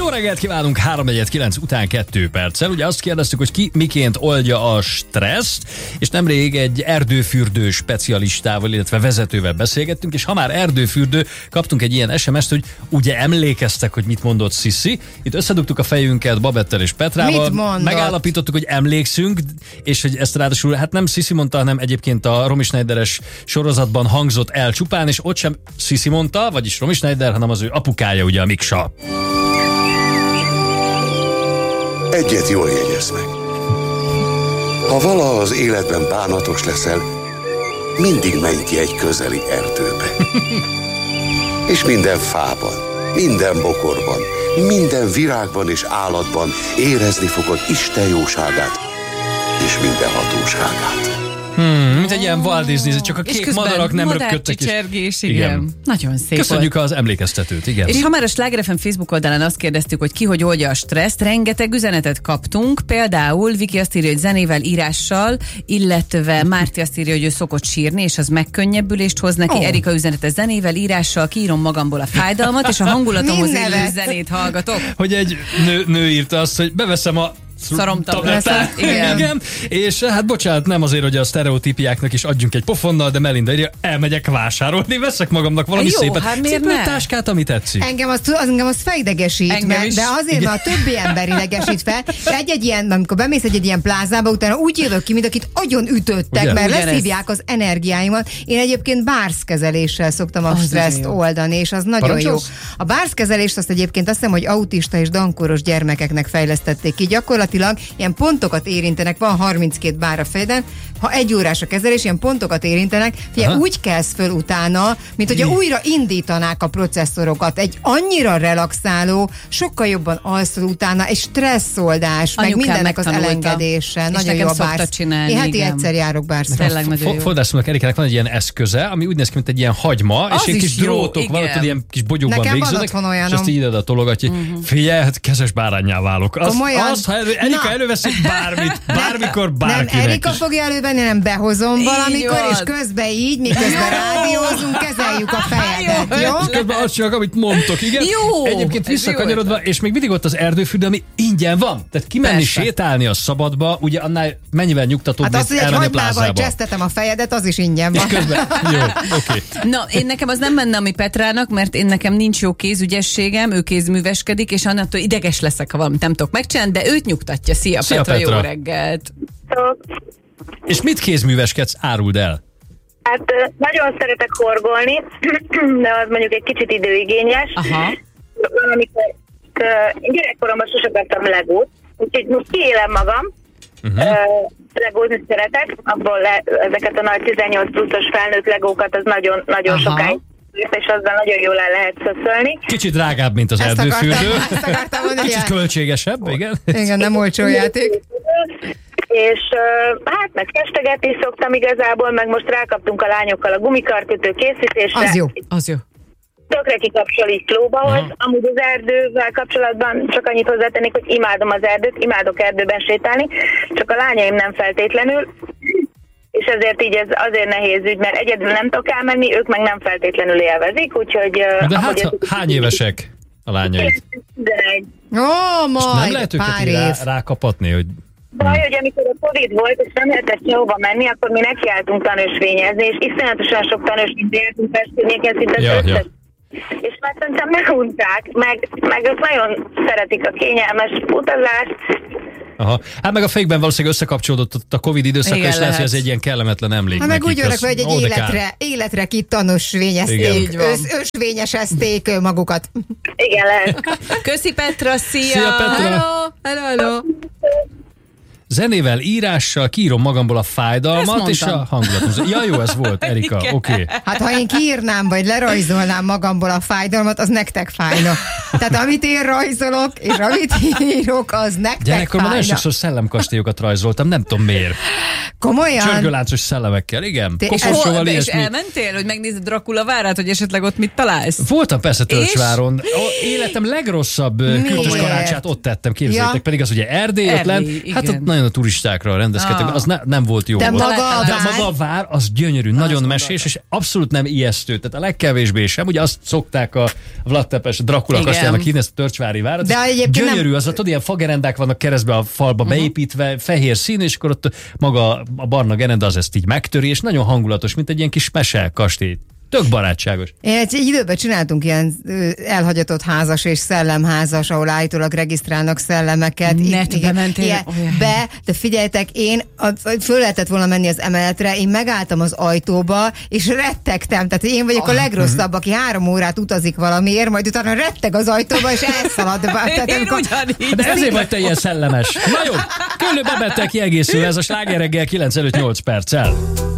Jó reggelt kívánunk, 3:49 után 2 perccel. Ugye azt kérdeztük, hogy ki miként oldja a stresszt, és nemrég egy erdőfürdő specialistával, illetve vezetővel beszélgettünk, és ha már erdőfürdő, kaptunk egy ilyen SMS-t, hogy ugye emlékeztek, hogy mit mondott Sziszi. Itt összedugtuk a fejünket Babettel és Petrával, megállapítottuk, hogy emlékszünk, és hogy ezt ráadásul, hát nem Sziszi mondta, hanem egyébként a Romy Schneideres sorozatban hangzott el csupán, és ott sem Sziszi mondta, vagyis Romy Schneider, hanem az ő apukája, ugye a Miksa. Egyet jól jegyez meg. Ha valaha az életben bánatos leszel, mindig menj ki egy közeli erdőbe. És minden fában, minden bokorban, minden virágban és állatban érezni fogod Isten jóságát és minden hatóságát. Mint egy ilyen Walt Disney, csak a kék madarak nem röpködtek. Igen. Nagyon szép. Köszönjük az emlékeztetőt, igen. És ha már a Sláger FM Facebook oldalán azt kérdeztük, hogy ki hogy oldja a stresszt, rengeteg üzenetet kaptunk. Például Viki azt írja, hogy zenével, írással, illetve Márti azt írja, hogy ő szokott sírni, és az megkönnyebbülést hoz neki. Erika üzenete zenével, írással, kiírom magamból a fájdalmat, és a hangulatomhoz illő zenét hallgatok. Hogy egy nő írta azt, hogy beveszem a szaromtablettát. Igen. És hát bocsánat, nem azért, hogy a sztereotípiáknak is adjunk egy pofonnal, de Melinda írja, elmegyek vásárolni, veszek magamnak valami szépet. Hát cipőtáskát, ami tetszik. Engem az felidegesít, de azért, mert a többi ember idegesít fel. Egy ilyen, amikor bemész egy ilyen plázába, utána úgy jövök ki, mint akit agyon ütöttek, ugye? Mert leszívják az energiáimat. Én egyébként bárszkezeléssel szoktam a stresszt oldani, és az nagyon jó. A bárszkezelést azt egyébként azt hiszem, hogy autista és dankoros gyermekeknek fejlesztették ki. Gyakorlatilag ilyen pontokat érintenek, van 32 bár a fejeden, ha 1 órás a kezelés, ilyen pontokat érintenek, úgy kelsz föl utána, mint hogyha újra indítanák a processzorokat. Egy annyira relaxáló, sokkal jobban alszol utána, egy stresszoldás, meg mindennek az elengedése. És nagyon jó a bársz. Csinálni, én heti egyszer járok bárszra. Fordásomnak Erikának van egy ilyen eszköze, ami úgy néz ki, mint egy ilyen hagyma, és egy kis drótok van, ott ilyen kis bogyókban végződnek, és azt így ide tologatja. Figyelj, hát kezes báránnyá válok. Azt, ha Erika előveszik bármikor, bárkinek. Nem Erika fogja elővenni, nem behozom valamikor, és közben így, miközben rádiózunk, kezeljük a fejedet, jó? És közben azt csinálok, amit mondtok, igen? Jó! Egyébként visszakanyarodva, és még mindig ott az erdőfürdő, ami ingyen van. Tehát kimenni sétálni a szabadba, ugye annál mennyivel nyugtatóbb, hát mint elmenni a plázába. Hát az, hogy egy hagymával csesztetem a fejedet, az is ingyen van. És közben, jó, oké. Na, én nekem az nem menne, ami Petrának, mert én nekem nincs jó kézügyességem, ő kézműveskedik, és annától ideges leszek, ha valamit nem tudok megcsinálni, de őt nyugtatja. Szia Petra, jó reggelt! És mit kézműveskedsz? Áruld el! Hát nagyon szeretek horgolni, de az mondjuk egy kicsit időigényes. Aha. Amikor gyerekkoromban sose vettem legót, úgyhogy most kiélem magam, legózni szeretek, abból ezeket a nagy 18 pluszos felnőtt legókat, az nagyon sokáig, és azzal nagyon jól el lehet szöszölni. Kicsit drágább, mint az erdőfürdő. Kicsit hogy költségesebb, igen. Igen, nem olcsó játék. És hát meg festegetni szoktam igazából, meg most rákaptunk a lányokkal a gumikarkötő készítésre. Az jó. Tökre kikapcsol így flóbahoz. Amúgy az erdővel kapcsolatban csak annyit hozzátennék, hogy imádom az erdőt, imádok erdőben sétálni, csak a lányaim nem feltétlenül, és ezért így ez azért nehéz ügy, mert egyedül nem tudok elmenni, ők meg nem feltétlenül élvezik, úgyhogy... De hát hány évesek a lányaid? 11. Majd nem lehet őket rákapatni, hogy... Baj, hogy amikor a Covid volt, és nem lehetett sehova menni, akkor mi nekiálltunk tanúsvényezni, és iszonyatosan sok tanúsvényt jártunk Festőnyéken, szinte összes. És már szerintem megunták, meg ők nagyon szeretik a kényelmes utazást. Aha. Hát meg a fejükben valószínűleg összekapcsolódott a Covid időszaka, és lehet, hogy ez egy ilyen kellemetlen emlék. Hát meg úgy örök, hogy egy életre kitanúsvényezték, ösvényesezték magukat. Igen, lehet. Köszi Petra, szia! Szia Petra! Hello. Zenével, írással kiírom magamból a fájdalmat, és a hangulatot. Ja, jó, ez volt, Erika, oké. Hát ha én kiírnám, vagy lerajzolnám magamból a fájdalmat, az nektek fájna. Tehát amit én rajzolok, és amit írok, az nektek Gyerekkorban nagyon sokszor szellemkastélyokat rajzoltam, nem tudom miért. Komolyan? Csörgőláncos szellemekkel, igen. És elmentél, hogy megnézed Dracula várát, hogy esetleg ott mit találsz? Voltam persze Tölcsváron. Életem legrosszabb kürtös karácsát ott tettem, képzeljétek, pedig az ugye Erdély, ott lent. Hát ott nagyon a turistákra rendezkedtek, az nem volt jó. De maga a vár, az gyönyörű, nagyon mesés, és abszolút nem ijesztő. Tehát a legkevésbé sem. Ugye azt szokták a Vlad Tepes, Dracula kastélyának hívni, ezt a Törcsvári várat. De gyönyörű, az tudod, ilyen fagerendák vannak keresztbe a falba beépítve, fehér szín, és akkor ott maga a barna gerenda az ezt így megtöri, és nagyon hangulatos, mint egy ilyen kis mese kastély. Tök barátságos. Egy időben csináltunk ilyen elhagyatott házas és szellemházas, ahol állítólag regisztrálnak szellemeket. De figyeljetek, föl lehetett volna menni az emeletre, én megálltam az ajtóba, és rettegtem. Tehát én vagyok a legrosszabb, aki 3 órát utazik valamiért, majd utána retteg az ajtóba, és elszalad be. De ezért vagy te ilyen szellemes. Na jó, Köllő Babettel kiegészül ez a Sláger reggel 9:08 perccel.